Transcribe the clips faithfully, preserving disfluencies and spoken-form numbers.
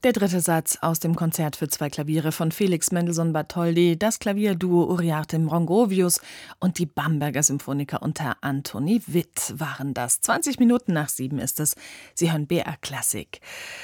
Der dritte Satz aus dem Konzert für zwei Klaviere von Felix Mendelssohn Bartholdy, das Klavierduo Uriarte Mrongovius und die Bamberger Symphoniker unter Antoni Witt waren das. zwanzig Minuten nach sieben ist es. Sie hören B R Klassik.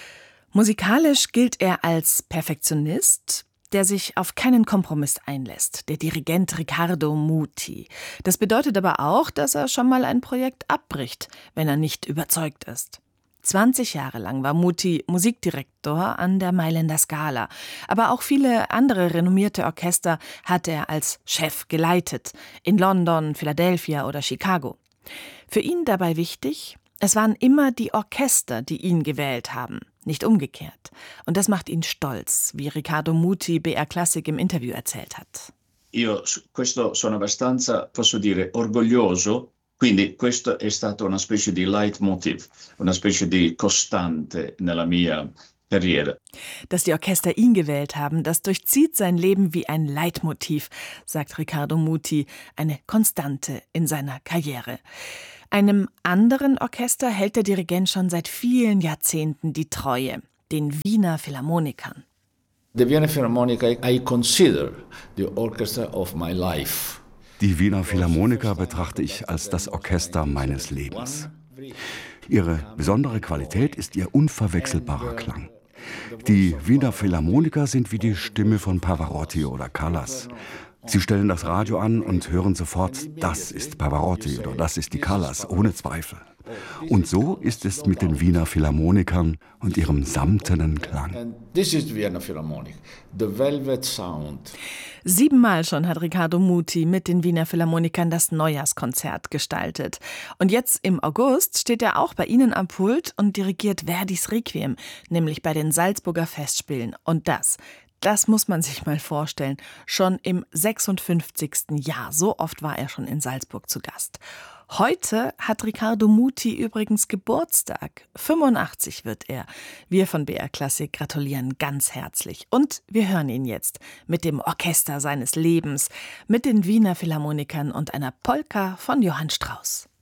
Musikalisch gilt er als Perfektionist, der sich auf keinen Kompromiss einlässt, der Dirigent Riccardo Muti. Das bedeutet aber auch, dass er schon mal ein Projekt abbricht, wenn er nicht überzeugt ist. zwanzig Jahre lang war Muti Musikdirektor an der Mailänder Scala. Aber auch viele andere renommierte Orchester hat er als Chef geleitet, in London, Philadelphia oder Chicago. Für ihn dabei wichtig, es waren immer die Orchester, die ihn gewählt haben, nicht umgekehrt. Und das macht ihn stolz, wie Riccardo Muti B R Klassik im Interview erzählt hat. Io questo sono abbastanza, posso dire, orgoglioso. Quindi questo è stato una specie di leitmotiv, una specie di costante nella mia carriera. Dass die Orchester ihn gewählt haben, das durchzieht sein Leben wie ein Leitmotiv, sagt Riccardo Muti, eine Konstante in seiner Karriere. Einem anderen Orchester hält der Dirigent schon seit vielen Jahrzehnten die Treue, den Wiener Philharmonikern. The Vienna Philharmonic, I consider the orchestra of my life. Die Wiener Philharmoniker betrachte ich als das Orchester meines Lebens. Ihre besondere Qualität ist ihr unverwechselbarer Klang. Die Wiener Philharmoniker sind wie die Stimme von Pavarotti oder Callas. Sie stellen das Radio an und hören sofort, das ist Pavarotti oder das ist die Callas, ohne Zweifel. Und so ist es mit den Wiener Philharmonikern und ihrem samtenen Klang. This is Vienna Philharmonic, the velvet sound. Siebenmal schon hat Riccardo Muti mit den Wiener Philharmonikern das Neujahrskonzert gestaltet. Und jetzt im August steht er auch bei ihnen am Pult und dirigiert Verdis Requiem, nämlich bei den Salzburger Festspielen. Und das, das muss man sich mal vorstellen, schon im sechsundfünfzigsten Jahr. So oft war er schon in Salzburg zu Gast. Heute hat Riccardo Muti übrigens Geburtstag. fünfundachtzig wird er. Wir von B R Klassik gratulieren ganz herzlich. Und wir hören ihn jetzt mit dem Orchester seines Lebens, mit den Wiener Philharmonikern und einer Polka von Johann Strauss.